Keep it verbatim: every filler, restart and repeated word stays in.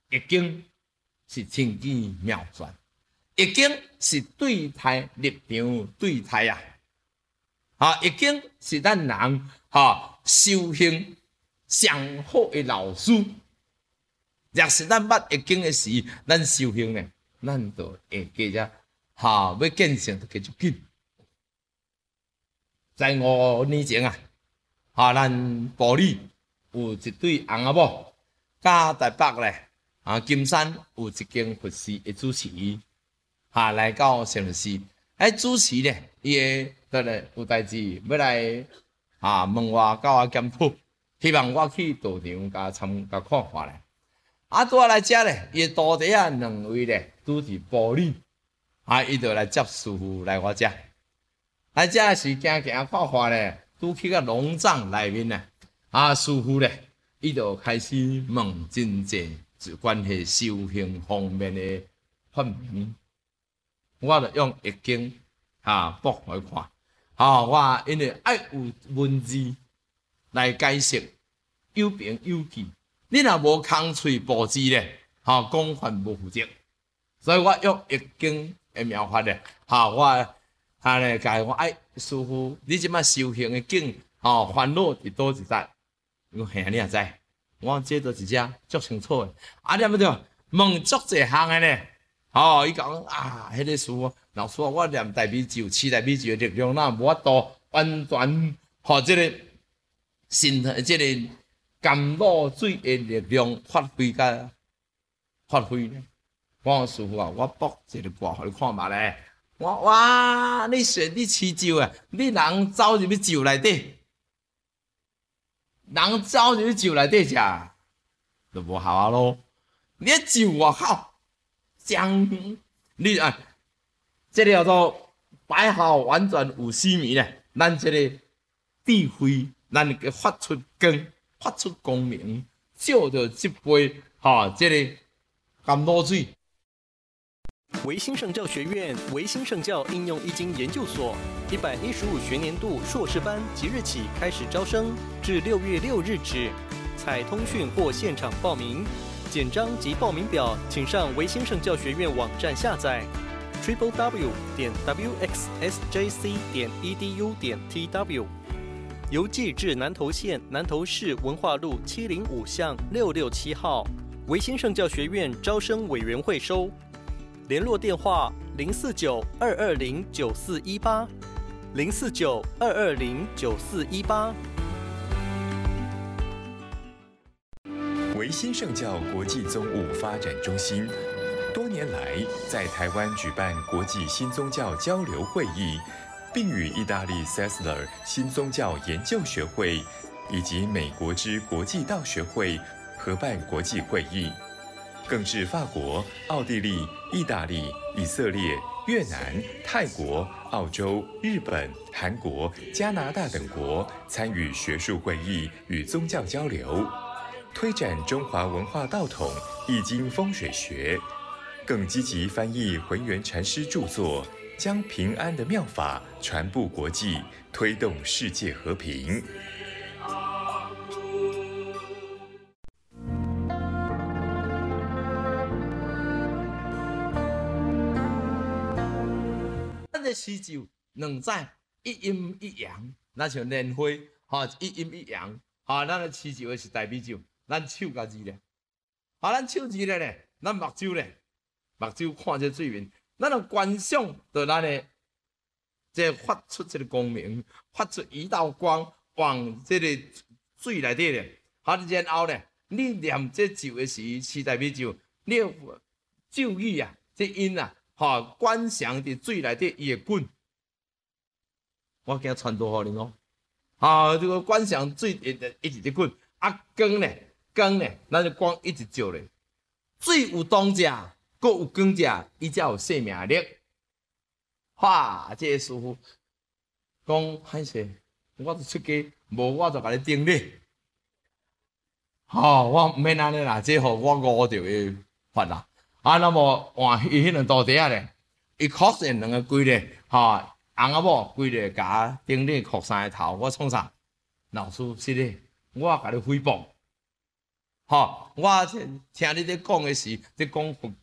易经是天机妙算，易经是对待立场对待啊，啊，易经是咱人哈修行上好的老师。若是咱捌易经的时，咱修行呢，咱就会加只哈要见成就加足紧。在五年前啊，哈咱部里有一对翁仔某，甲台北咧啊金山有一间佛寺的主持，哈来到善佛寺，哎主持咧，伊个得咧有代志要来啊问我甲我检讨，希望我去道场甲参甲看看咧。啊，拄仔来遮咧，伊徒弟啊两位咧拄是部里，啊，伊就来接师傅来我遮。来遮是行行看看咧，拄去个农场内面咧，啊，师傅咧，伊就开始问真济有关系修行方面的发明。我就用易经啊卜来看，啊，我因为爱有文字来解释，有凭有据。你若无空喙布字咧，哈，讲法无负责，所以我用易经的描法咧，哈，我哈咧教我哎，师傅，你即摆修行的境，吼，烦恼伫倒一搭？我嘿，你也知，我这都一只足清楚的，啊，你毋对，问足一项的咧，吼，伊讲啊，迄个师傅，老师啊，我念大悲咒，持大悲咒的力量，那无法度完全，吼，即个身体，即个。甘露水的力量发挥甲发挥呢？我讲师傅啊，我卜一个卦互你看嘛咧。我哇，你说你持咒啊，你人走入去咒内底，人走入去咒内底食，就无效啊咯。你咒外口，将你啊，这个叫做摆好完全有死命咧。咱这个智慧，咱个发出光。发出光明，照着这杯哈，这个甘露水。 维新圣教学院维新圣教应用易经研究所一百一十五学年度硕士班即日起开始招生，至六月六日止，采通讯或现场报名。简章及报名表，请上维新圣教学院网站下载 ：triple w 点 w x s j c 点 e d u 点 t w。邮寄至南投县南投市文化路七零五巷六六七号，维新圣教学院招生委员会收。联络电话：零四九二二零九四一八，零四九二二零九四一八。 维新圣教国际宗务发展中心多年来在台湾举办国际新宗教交流会议。并与意大利 Sessler 新宗教研究学会以及美国之国际道学会合办国际会议，更至法国、奥地利、意大利、以色列、越南、泰国、澳洲、日本、韩国、加拿大等国参与学术会议与宗教交流，推展中华文化道统、易经风水学，更积极翻译浑元禅师著作，将平安的妙法传布国际，推动世界和平。 咱这诗咒两载一阴一阳，那像莲花，哈一阴一阳，哈咱的诗咒是大悲咒，咱手甲字咧，哈咱手字咧咧，咱目睭咧，目睭看这水面。咱的观想，就咱的这发出这个光明，发出一道光往这个水内底咧。好，然后咧，你念这咒的时，是代表咒，你咒语啊，这音啊，哈，观想伫水内底伊会滚。我今传导互恁哦，啊，这个观想水一直一直在滚，啊光咧，光咧，咱就光一直照咧，水有当者。阁有光者，伊才有生命力。哇！这个师傅讲歹势，我就出家，无我就甲你顶你。吼、哦，我毋免安尼啦，这互我误着的法啦。啊，那么换伊迄两徒弟仔咧，伊确实两个规咧，吼，翁仔某规咧甲顶你裤衫的头，我创啥？老师是咧，我甲你诽谤。 吼、我听你咧讲的是，咧讲佛